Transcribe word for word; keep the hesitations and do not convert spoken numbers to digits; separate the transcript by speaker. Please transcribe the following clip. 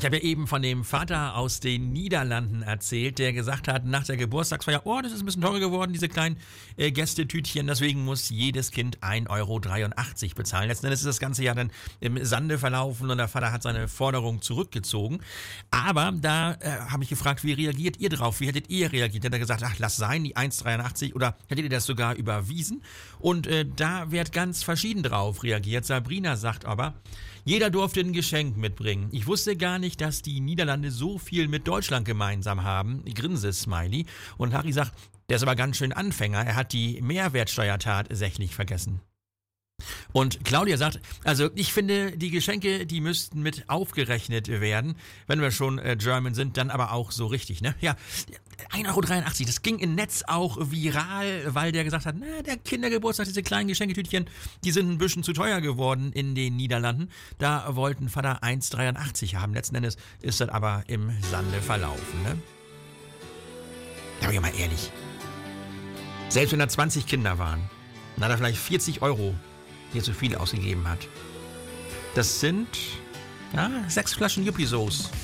Speaker 1: Ich habe ja eben von dem Vater aus den Niederlanden erzählt, der gesagt hat, nach der Geburtstagsfeier, oh, das ist ein bisschen teurer geworden, diese kleinen äh, Gästetütchen, deswegen muss jedes Kind ein Euro dreiundachtzig bezahlen. Letzten Endes ist das ganze Jahr dann im Sande verlaufen und der Vater hat seine Forderung zurückgezogen. Aber da äh, habe ich gefragt, wie reagiert ihr drauf? Wie hättet ihr reagiert? Hat er gesagt, ach, lass sein, die eins dreiundachtzig, oder hättet ihr das sogar überwiesen? Und äh, da wird ganz verschieden drauf reagiert. Sabrina sagt aber, jeder durfte ein Geschenk mitbringen. Ich wusste gar nicht, dass die Niederlande so viel mit Deutschland gemeinsam haben. Grinse-Smiley. Und Harry sagt, der ist aber ganz schön Anfänger. Er hat die Mehrwertsteuer tatsächlich vergessen. Und Claudia sagt, also ich finde, die Geschenke, die müssten mit aufgerechnet werden. Wenn wir schon äh, German sind, dann aber auch so richtig, ne? Ja, ein Euro dreiundachtzig, das ging im Netz auch viral, weil der gesagt hat, na, der Kindergeburtstag, diese kleinen Geschenketütchen, die sind ein bisschen zu teuer geworden in den Niederlanden. Da wollten Vater eins dreiundachtzig haben. Letzten Endes ist das aber im Sande verlaufen, ne? Aber ja mal ehrlich, selbst wenn da zwanzig Kinder waren, dann hat er vielleicht vierzig Euro die er zu viel ausgegeben hat. Das sind ja, sechs Flaschen Yuppie-Sauce.